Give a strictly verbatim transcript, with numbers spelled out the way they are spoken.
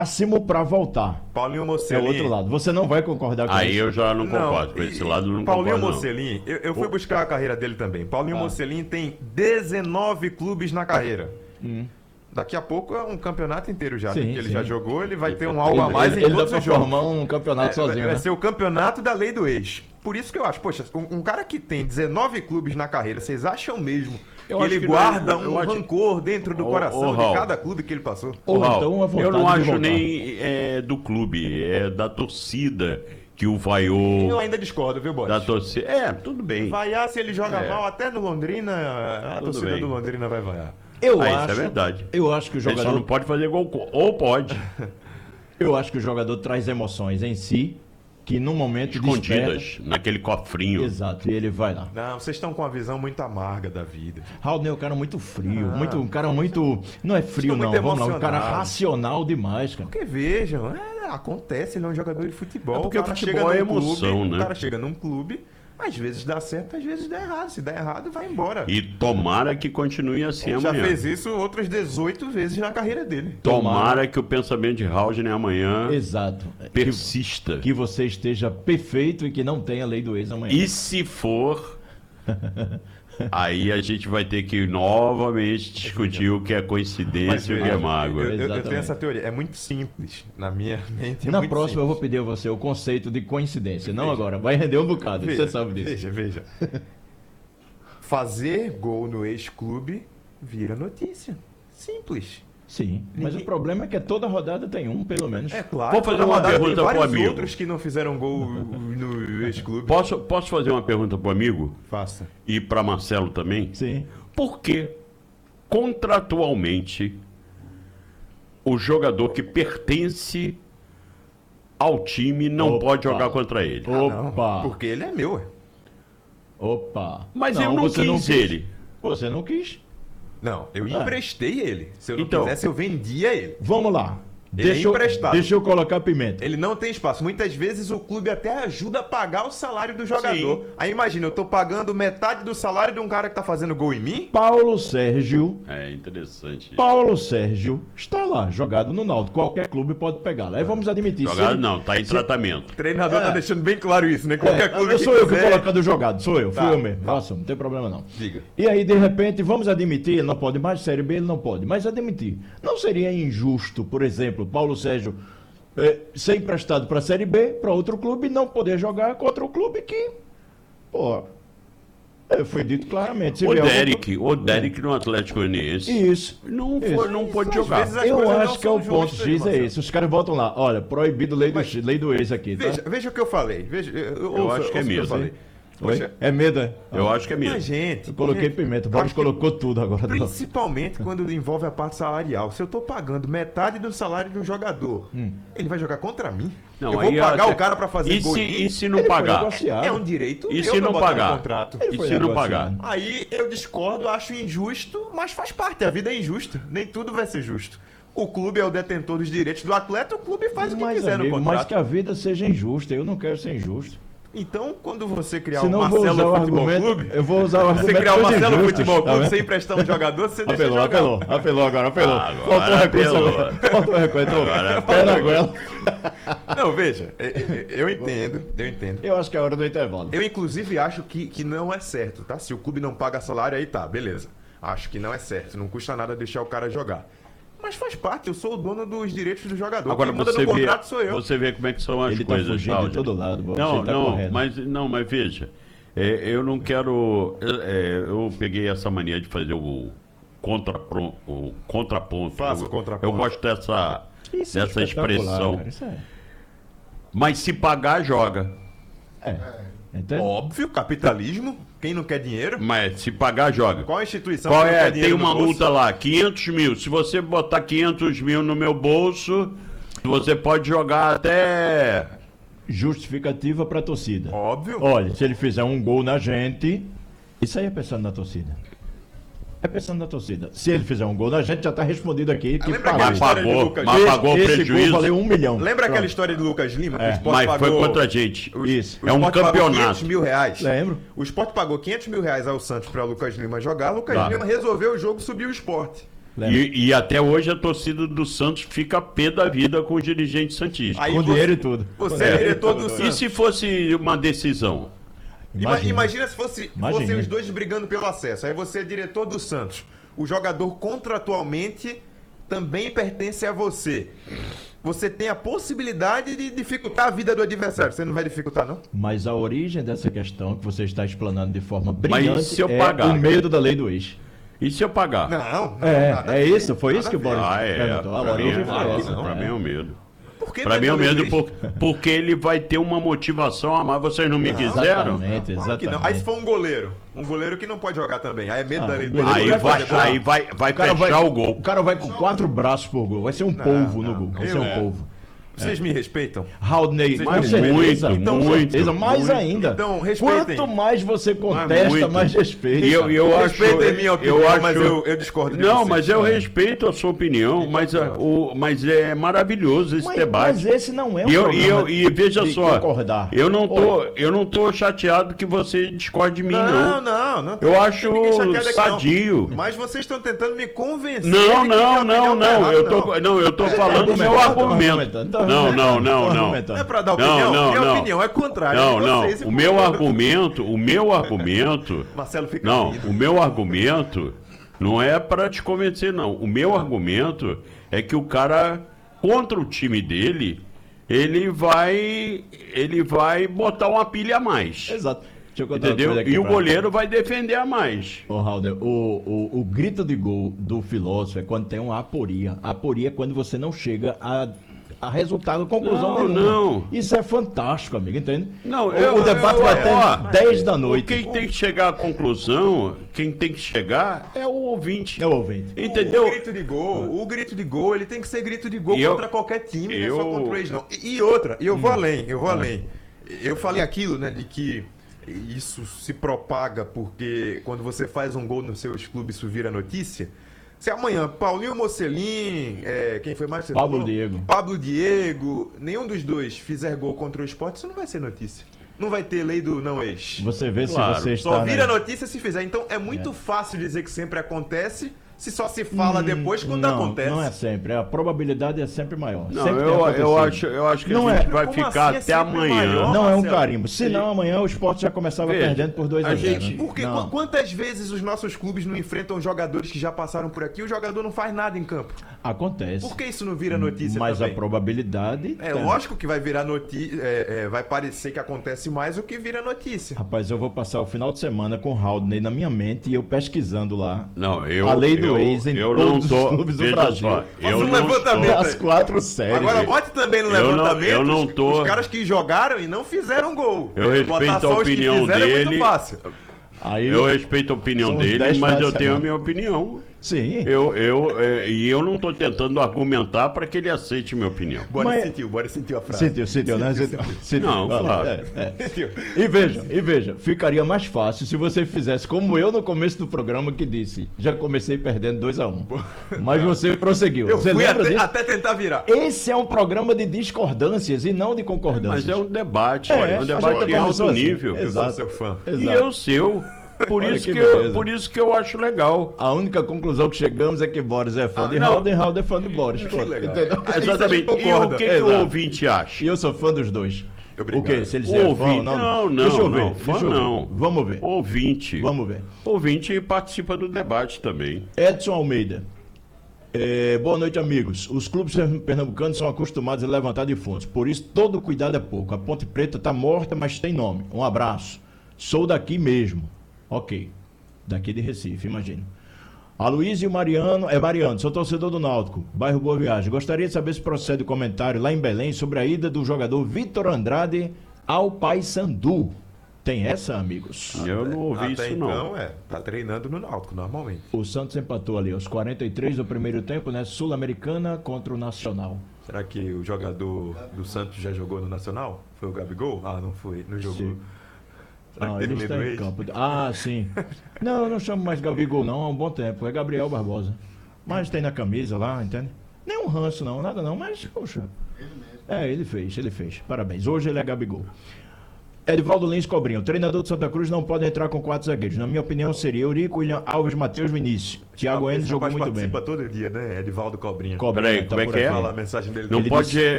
máximo para voltar. Paulinho É o Mocelin. outro lado. Você não vai concordar com Aí isso. eu já não concordo. Com esse lado eu não Paulinho concordo, não. Mocelin, eu, eu fui buscar a carreira dele também. Paulinho Ah. Mocelin tem dezenove clubes na carreira. Hum. Daqui a pouco é um campeonato inteiro já. Sim, que ele sim. já jogou, ele vai ter um algo a Ele, mais ele, em ele dá todos pra os jogos. formar um campeonato É, sozinho, vai né? ser o campeonato da lei do ex. Por isso que eu acho, poxa, um, um cara que tem dezenove clubes na carreira, vocês acham mesmo Eu que acho ele que não é- guarda eu um acho- rancor dentro do Ô, coração ô, Raul. de cada clube que ele passou? Ou Raul, então uma vontade eu não de acho voltar. nem é, do clube, é da torcida que o Eu vaiou. ainda discordo, viu, Boris? Da torcida. É, tudo bem. Vaiar, se ele joga É. mal, até no Londrina, a Tudo torcida bem. do Londrina vai vaiar. Eu Ah, acho, isso é verdade. Eu acho que o Ele só jogador, não pode fazer gol. co- Ou pode, eu acho que o jogador traz emoções em si que no momento escondidas, naquele cofrinho. Exato, e ele vai lá. Não, vocês estão com uma visão muito amarga da vida. Raul é um cara muito frio, muito, um cara muito. Não é frio, Estou não, muito vamos lá, um cara emocionado. racional demais, cara. Porque vejam, é, acontece, ele é um jogador de futebol. É porque o cara futebol chega é num emoção, clube, né? O cara chega num clube, às vezes dá certo, às vezes dá errado. Se der errado, vai embora. E tomara que continue assim Já amanhã. fez isso outras dezoito vezes na carreira dele. Tomara que o pensamento de Haldner amanhã Exato. Que, persista. que você esteja perfeito e que não tenha lei do ex amanhã. E se for, aí a gente vai ter que novamente discutir o que é coincidência e o que é eu, mágoa. eu- eu Exatamente. tenho essa teoria. É muito simples. Na minha mente é Na muito próxima eu vou simples. pedir a você o conceito de coincidência, não agora. Vai render um bocado, Veja, você sabe disso. Veja, veja. Fazer gol no ex-clube vira notícia. Simples. Sim, mas Ninguém- o problema é que toda rodada tem um, pelo menos. É claro. Vou fazer toda uma rodada pergunta tem pro vários amigo. outros que não fizeram gol no ex-clube. Posso, posso fazer uma pergunta pro amigo? Faça. E para Marcelo também? Sim. Por que, contratualmente, o jogador que pertence ao time não Opa. pode jogar contra ele? Opa! Porque ele é meu. ué. Opa! Mas eu não você quis ele. Você não quis. Não, eu Ah. emprestei ele. Se eu não Então. quisesse, eu vendia ele. Vamos lá. Ele é Deixa, eu, emprestado. deixa eu colocar pimenta. Ele não tem espaço. Muitas vezes o clube até ajuda a pagar o salário do jogador. Sim. Aí imagina, eu tô pagando metade do salário de um cara que tá fazendo gol em mim. Paulo Sérgio. É interessante. Paulo Sérgio está lá, jogado no Náutico. Qualquer clube pode pegá-lo. Aí vamos admitir. se Jogado ele- não, tá em tratamento. O treinador É. tá deixando bem claro isso, né? Qualquer É, clube eu que sou eu que quiser- colocando jogado, sou eu, fui Tá, eu mesmo. tá. Nossa, não tem problema não. Diga. E aí, de repente, vamos admitir, ele não pode mais, Série B ele não pode, mas admitir. Não seria injusto, por exemplo, Paulo Sérgio eh, ser emprestado para a Série B, para outro clube, e não poder jogar contra o clube que, pô, eh, foi dito claramente. se O vier algum- Derek, o Derek no Atlético Goianiense Isso. não, Isso. foi, não pôde Às jogar. vezes as Eu coisas não acho que é são o ponto justas, X é Marcelo. esse. Os caras voltam lá, olha, proibido lei do, lei do ex aqui, tá? Veja, veja o que eu falei. Veja, eu, Eu acho que é ouça o mesmo, eu falei. hein? Oi? Poxa, É medo, é? Eu acho que é mas, mesmo. gente. Eu coloquei gente, pimenta, o eu Bob acho que colocou tudo agora. Principalmente quando envolve a parte salarial. Se eu tô pagando metade do salário de um jogador, Hum. ele vai jogar contra mim? Não, eu vou aí pagar até- o cara pra fazer e gol se, em mim? e se não Ele foi pagar? negociado. É um direito E meu se pra não botar no pagar? contrato. Ele E foi se não negociado. pagar? Aí eu discordo, acho injusto, mas faz parte. A vida é injusta. Nem tudo vai ser justo. O clube é o detentor dos direitos do atleta, o clube faz o que Mas, quiser amigo, no mas contrato. que a vida seja injusta. Eu não quero ser injusto. Então, quando você criar Senão o eu vou usar Marcelo o Futebol argumento. Clube, Eu vou usar o você argumento. criar o dos Marcelo injustos, Futebol tá Clube vendo? sem emprestar um jogador, você deixa Apelou, jogar. apelou, apelou agora, apelou. Agora Faltou o recurso apelou. agora. Faltou o recurso. Entrou. Agora Pé na goela. Não, veja, é, é, eu entendo, eu entendo. Eu acho que é hora do intervalo. Eu, inclusive, acho que, que não é certo, tá? Se o clube não paga salário, aí tá, beleza. Acho que não é certo, não custa nada deixar o cara jogar. Mas faz parte, eu sou o dono dos direitos do jogador. Agora Quem manda você no vê, contrato sou eu. você vê como é que são as Ele tá coisas. fugindo de Cláudio. todo lado, Bob. Não, Você tá não, correto. mas não, mas veja, é, eu não quero. é, eu peguei essa mania de fazer o, contrapron, o contraponto. Faça eu, o contraponto. eu gosto dessa, Isso é dessa espetacular, expressão. cara, isso é. Mas se pagar, joga. É. Entende? Óbvio, capitalismo. Quem não quer dinheiro? Mas se pagar, joga. Qual a instituição Qual que não é? quer dinheiro Tem no uma bolso? multa lá, quinhentos mil. Se você botar quinhentos mil no meu bolso, você pode jogar até. Justificativa pra torcida. Óbvio. Olha, se ele fizer um gol na gente, isso aí é pensando na torcida. É pensando na torcida. Se ele fizer um gol na gente, já tá respondido aqui que lembra pagou. aquela Mas história de pagou, Lucas mas Lima? pagou o Esse prejuízo. gol valeu um milhão. Lembra aquela Pronto. história do Lucas Lima? que É. o Sport Mas foi pagou- contra a gente. o- Isso. o É um Sport pagou campeonato. quinhentos mil reais. Lembro. O Sport pagou quinhentos mil reais ao Santos para Lucas Lima jogar. Lucas Claro. Lima resolveu o jogo, subiu o Sport. Lembra. E, e até hoje a torcida do Santos fica pé da vida com o dirigente santista. Aí Com você- dinheiro e tudo. Você é diretor do E Santos. se fosse uma decisão? Ima- Imagina. Imagina se fosse, Imagina. fossem os dois brigando pelo acesso. Aí você é diretor do Santos. O jogador contratualmente também pertence a você. Você tem a possibilidade de dificultar a vida do adversário. Você não vai dificultar, não? Mas a origem dessa questão que você está explanando de forma brilhante se eu é pagar? o medo da lei do ex. E se eu pagar? Não, não. É, nada a é ver. isso, foi isso Nada que o a ver. Boris Ah, é. perguntou. A Pra mim, origem é, foi essa. pra mim é o medo. Por que Pra mim é o medo medo do por- porque ele vai ter uma motivação a mais. Vocês não me quiseram? Exatamente, Claro que não. exatamente. Aí se for um goleiro, um goleiro que não pode jogar também. Aí é medo Ah, da lei do goleiro Aí vai vai, fechar. aí vai, vai O cara fechar vai, o gol. o cara vai com quatro braços por gol. Vai ser um polvo no gol. Vai ser Eu- um polvo. Vocês me respeitam? Haldney, Vocês com me certeza, respeitam? com Muito, certeza, mais muito. ainda. Então, respeitem. Quanto mais você contesta, muito. mais respeita. E eu, eu acho, Respeita a minha opinião, eu acho, mas eu, eu discordo de Não, vocês. mas eu respeito a sua opinião, mas, a- o, mas é maravilhoso esse Mas, debate. mas esse não é um E, eu, e, programa eu, e veja de só, concordar. eu não, tô, Olha, eu não tô chateado que você discorde de mim, Não, não. não, não. Eu acho Ninguém chateado aqui, não. sadio. Mas vocês estão tentando me convencer. de Não, que não, minha não, opinião tá não. errada, Eu tô, não, eu tô falando do meu argumento. Então, Não, não, não, não. Não é pra dar Não, opinião? não, minha não. opinião é contrária. Não, de não. vocês e O meu portanto- argumento, o meu argumento. Marcelo fica Não, rindo. o meu argumento não é para te convencer, não. O meu argumento é que o cara, contra o time dele, ele vai. Ele vai botar uma pilha a mais. Exato. Deixa eu contar uma Entendeu? coisa aqui E o pra- goleiro vai defender a mais. Ô, Halder, o, o, o grito de gol do filósofo é quando tem uma aporia. Aporia é quando você não chega a, a resultado, conclusão Não, nenhuma. não. Isso é fantástico, amigo, entende? Não, o, eu- o debate eu- vai ó, até dez da noite. Quem tem que chegar à conclusão, quem tem que chegar é o ouvinte. É o ouvinte. Entendeu? O grito de gol, o grito de gol, ele tem que ser grito de gol E eu- contra qualquer time, não é eu- só contra o ex, não. E, e outra, e eu vou além, eu vou além. Eu falei aquilo, né, de que isso se propaga porque quando você faz um gol nos seus clubes, isso vira notícia. Se amanhã Paulinho Mocelin, é, quem foi mais? Você Pablo falou? Diego. Pablo Diego, nenhum dos dois fizer gol contra o Sport, isso não vai ser notícia. Não vai ter lei do não ex. Você vê Claro, se você está... Só vira né? notícia se fizer. Então é muito fácil dizer que sempre acontece, se só se fala depois quando não, acontece. Não é sempre. A probabilidade é sempre maior. Não, sempre tem eu, eu, acontecido. acho, eu acho que Não a gente é. vai Como ficar assim é até sempre amanhã. maior? Não é um Marcelo. carimbo. Senão amanhã o esporte já começava Veja, perdendo por dois a a zero. gente- Porque Não. qu- quantas vezes os nossos clubes não enfrentam jogadores que já passaram por aqui e o jogador não faz nada em campo? Acontece. Por que isso não vira notícia Mas também? a probabilidade... É lógico que vai virar notícia, é, é, vai parecer que acontece mais o que vira notícia. Rapaz, eu vou passar o final de semana com o Haldney na minha mente e eu pesquisando lá. Não, eu, A lei do eu, ex em eu todos não os tô, clubes do veja Brasil. só, Faça eu um não levantamento. estou- Das quatro séries. Agora bote também no Eu não- levantamento eu não os- tô- os caras que jogaram e não fizeram gol. Eu respeito Botar a só os que opinião fizeram É dele. muito fácil. Aí, Eu respeito a opinião São os dele, dez mas finais eu de tenho a semana. minha opinião. Sim. Eu, eu, é, e eu não estou tentando argumentar para que ele aceite minha opinião. Bora Mas- sentiu, bora sentiu a frase. Sentiu, sentiu, né? Sentiu, sentiu. Não, Olha, claro. é, é. Sentiu. E veja, e veja, ficaria mais fácil se você fizesse como eu no começo do programa que disse, já comecei perdendo dois a um. Mas você prosseguiu. Eu Você fui lembra até, disso? até tentar virar. Esse é um programa de discordâncias e não de concordâncias. Mas é um debate, É, é, a um gente debate de começou alto assim. nível. Exato. Eu sou seu fã. E Exato. eu seu. Por Olha isso, que que eu, beleza. por isso que eu acho legal. A única conclusão que chegamos é que Boris é fã Ah, de não. Halden, Halden é fã de Boris. Pronto, legal. entendeu? Exatamente. Isso a gente E o concorda. que, que o Exato. ouvinte acha? E eu sou fã dos dois. Obrigado. O quê? Se eles O é fã ou ouvinte- não? não, não, Deixa eu ver. não, fã deixa eu ver. não. Vamos ver. Ouvinte. Vamos ver. Ouvinte participa do debate também. Edson Almeida. É, boa noite, amigos. Os clubes pernambucanos são acostumados a levantar defuntos, por isso todo cuidado é pouco. A Ponte Preta está morta, mas tem nome. Um abraço. Sou daqui mesmo. Ok. Daqui de Recife, imagino. Aloysio Mariano, é Mariano, sou torcedor do Náutico, bairro Boa Viagem. Gostaria de saber se procede o comentário lá em Belém sobre a ida do jogador Vitor Andrade ao Paysandu. Tem essa, amigos? Eu não ouvi Até isso, então, não. é, tá treinando no Náutico, normalmente. O Santos empatou ali aos quarenta e três do primeiro tempo, né? Sul-Americana contra o Nacional. Será que o jogador do Santos já jogou no Nacional? Foi o Gabigol? Ah, não foi, não jogou. Sim. Será Não, que teve ele está medo em ex? campo. Ah, sim. Não, eu não chamo mais Gabigol, não, há um bom tempo. É Gabriel Barbosa. Mas tem na camisa lá, entende? Nem um ranço, não, nada não, mas, poxa. É, ele fez, ele fez. Parabéns. Hoje ele é Gabigol. Edivaldo Lins Cobrinha. O treinador do Santa Cruz não pode entrar com quatro zagueiros. Na minha opinião, seria Eurico, William Alves, Matheus, Vinícius. Thiago Enes jogou muito bem. participa todo dia, né? Edivaldo Cobrinha. Cobrinha, Peraí, como é por que é? aqui. Fala a mensagem dele. Não Ele pode, disse-